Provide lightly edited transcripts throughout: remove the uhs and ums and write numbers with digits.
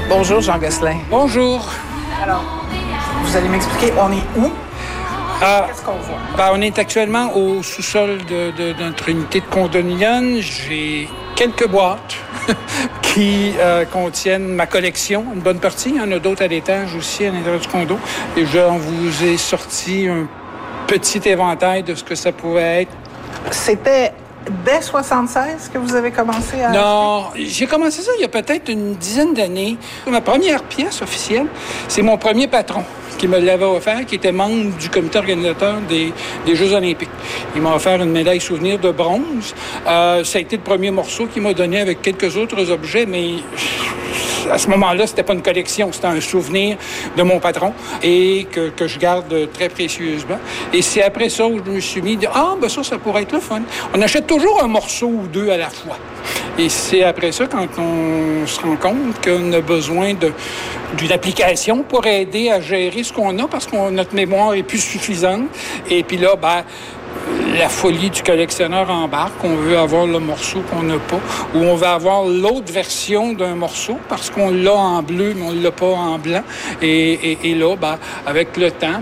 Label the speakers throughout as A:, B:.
A: Bonjour, Jean Gosselin.
B: Bonjour.
A: Alors, vous allez m'expliquer, on est où? Qu'est-ce qu'on voit?
B: On est actuellement au sous-sol de notre unité de condominium. J'ai quelques boîtes qui contiennent ma collection, une bonne partie. Il y en a d'autres à l'étage aussi, à l'intérieur du condo. Et je vous ai sorti un petit éventail de ce que ça pouvait être.
A: C'était dès 76 que vous avez commencé à...
B: Non, j'ai commencé ça il y a peut-être une dizaine d'années. Ma première pièce officielle, c'est mon premier patron qui me l'avait offert, qui était membre du comité organisateur des Jeux olympiques. Il m'a offert une médaille souvenir de bronze. Ça a été le premier morceau qu'il m'a donné avec quelques autres objets, mais à ce moment-là, c'était pas une collection, c'était un souvenir de mon patron et que je garde très précieusement. Et c'est après ça où je me suis mis, ça pourrait être le fun. On achète toujours un morceau ou deux à la fois. Et c'est après ça, quand on se rend compte qu'on a besoin d'une application pour aider à gérer ce qu'on a, parce que notre mémoire est plus suffisante. Et puis là, la folie du collectionneur embarque. On veut avoir le morceau qu'on n'a pas, ou on veut avoir l'autre version d'un morceau parce qu'on l'a en bleu, mais on ne l'a pas en blanc. Et là, avec le temps,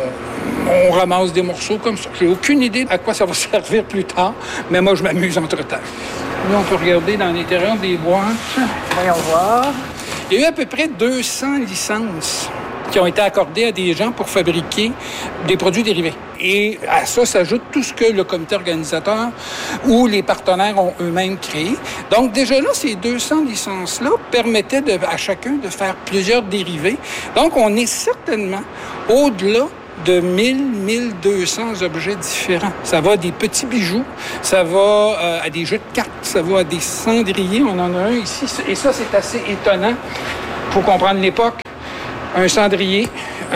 B: on ramasse des morceaux comme ça. J'ai aucune idée à quoi ça va servir plus tard, mais moi, je m'amuse entre-temps. Là, on peut regarder dans l'intérieur des boîtes.
A: Voyons voir.
B: Il y a eu à peu près 200 licences qui ont été accordées à des gens pour fabriquer des produits dérivés. Et à ça s'ajoute tout ce que le comité organisateur ou les partenaires ont eux-mêmes créé. Donc déjà là, ces 200 licences-là permettaient à chacun de faire plusieurs dérivés. Donc on est certainement au-delà de 1200 objets différents. Ça va des petits bijoux, ça va à des jeux de cartes, ça va à des cendriers. On en a un ici. Et ça, c'est assez étonnant. Il faut comprendre l'époque. Un cendrier.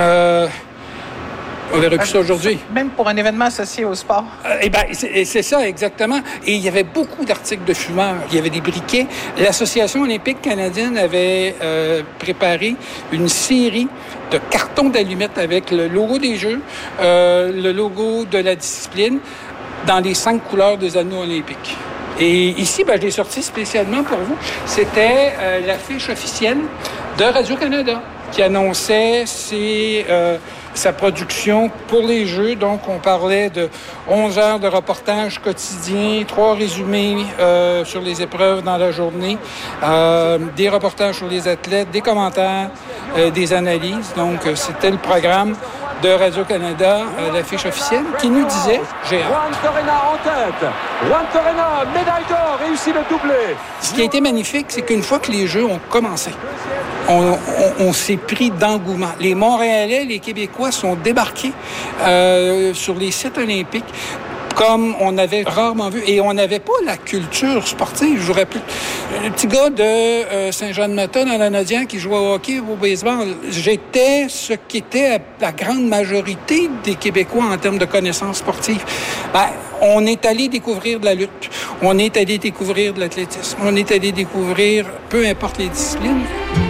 B: On verra plus ça aujourd'hui.
A: Même pour un événement associé au sport.
B: C'est ça, exactement. Et il y avait beaucoup d'articles de fumeurs. Il y avait des briquets. L'Association olympique canadienne avait préparé une série de cartons d'allumettes avec le logo des Jeux, le logo de la discipline, dans les 5 couleurs des anneaux olympiques. Et ici, je l'ai sorti spécialement pour vous. C'était l'affiche officielle de Radio-Canada qui annonçait sa production pour les Jeux. Donc, on parlait de 11 heures de reportage quotidien, 3 résumés sur les épreuves dans la journée, des reportages sur les athlètes, des commentaires, des analyses. Donc, c'était le programme de Radio-Canada, l'affiche officielle, qui nous disait « J'ai hâte ».
C: Juan Torena en tête. Juan Torena, médaille d'or, réussit le doublé.
B: Ce qui a été magnifique, c'est qu'une fois que les Jeux ont commencé, on s'est pris d'engouement. Les Montréalais, les Québécois sont débarqués sur les sites olympiques comme on avait rarement vu. Et on n'avait pas la culture sportive. Je vous rappelle, le petit gars de Saint-Jean-de-Matha dans l'Anadien qui jouait au hockey ou au baseball, j'étais ce qu'était la grande majorité des Québécois en termes de connaissances sportives. On est allé découvrir de la lutte. On est allé découvrir de l'athlétisme. On est allé découvrir peu importe les disciplines.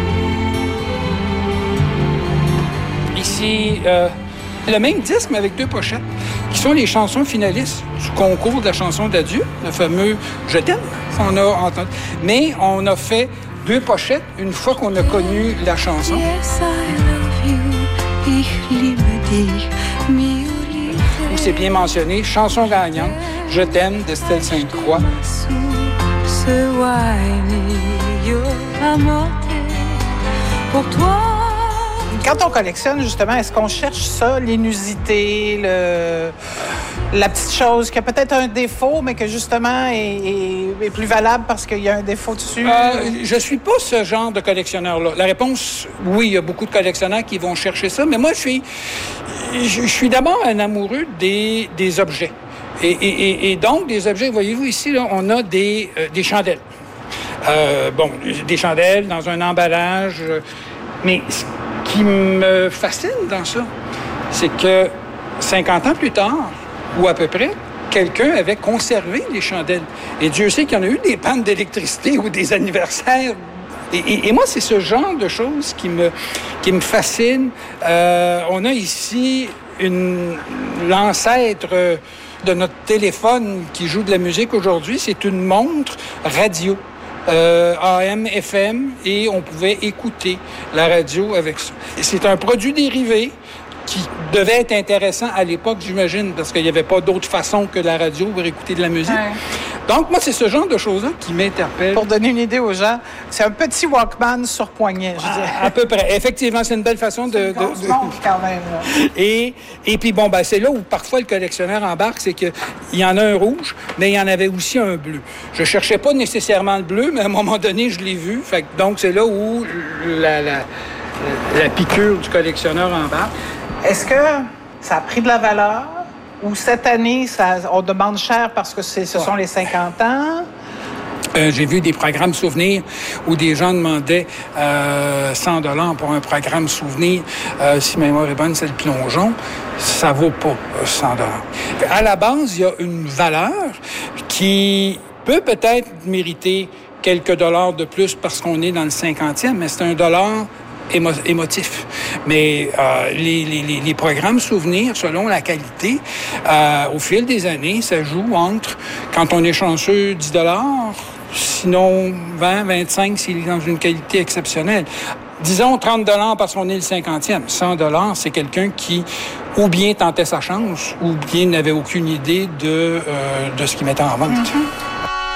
B: Ici, le même disque, mais avec 2 pochettes, qui sont les chansons finalistes du concours de la chanson d'adieu, le fameux « Je t'aime » qu'on a entendu. Mais on a fait 2 pochettes une fois qu'on a connu la chanson. Où c'est bien mentionné, chanson gagnante, « Je t'aime » d'Estelle Sainte-Croix.
A: Pour toi. Quand on collectionne, justement, est-ce qu'on cherche ça, l'inusité, la petite chose qui a peut-être un défaut, mais que, justement, est plus valable parce qu'il y a un défaut dessus?
B: Je suis pas ce genre de collectionneur-là. La réponse, oui, il y a beaucoup de collectionneurs qui vont chercher ça, mais moi, je suis d'abord un amoureux des objets. Et donc, des objets, voyez-vous, ici, là, on a des chandelles. Des chandelles dans un emballage, mais ce qui me fascine dans ça, c'est que 50 ans plus tard, ou à peu près, quelqu'un avait conservé les chandelles. Et Dieu sait qu'il y en a eu des pannes d'électricité ou des anniversaires. Et moi, c'est ce genre de choses qui me fascine. On a ici l'ancêtre de notre téléphone qui joue de la musique aujourd'hui. C'est une montre radio. AM, FM, et on pouvait écouter la radio avec ça. C'est un produit dérivé qui devait être intéressant à l'époque, j'imagine, parce qu'il n'y avait pas d'autre façon que la radio pour écouter de la musique. Ouais. Donc, moi, c'est ce genre de choses-là qui m'interpelle.
A: Pour donner une idée aux gens, c'est un petit Walkman sur poignet, je dirais.
B: À peu près. Effectivement, c'est une belle façon de...
A: C'est une montre quand même. Là.
B: Et puis, bon, ben, c'est là où parfois le collectionneur embarque, c'est qu'il y en a un rouge, mais il y en avait aussi un bleu. Je cherchais pas nécessairement le bleu, mais à un moment donné, je l'ai vu. Fait que, donc, c'est là où la piqûre du collectionneur embarque.
A: Est-ce que ça a pris de la valeur? Ou cette année, on demande cher parce que ce sont les 50 ans?
B: J'ai vu des programmes souvenirs où des gens demandaient 100$ pour un programme souvenir. Si ma mémoire est bonne, c'est le plongeon. Ça vaut pas 100$. À la base, il y a une valeur qui peut-être mériter quelques dollars de plus parce qu'on est dans le 50e, mais c'est $1 émotif. Mais les programmes souvenirs, selon la qualité, au fil des années, ça joue entre, quand on est chanceux, $10, sinon 20, 25 s'il est dans une qualité exceptionnelle. Disons $30 parce qu'on est le 50e. $100, c'est quelqu'un qui ou bien tentait sa chance, ou bien n'avait aucune idée de ce qu'il mettait en vente. Mm-hmm.